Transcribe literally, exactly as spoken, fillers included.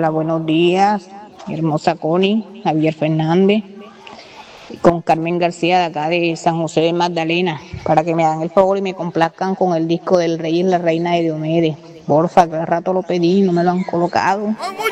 Hola, buenos días, mi hermosa Connie, Javier Fernández, con Carmen García de acá de San José de Magdalena, para que me hagan el favor y me complazcan con el disco del Rey y la Reina de Diomedes. Porfa, que hace rato lo pedí, no me lo han colocado.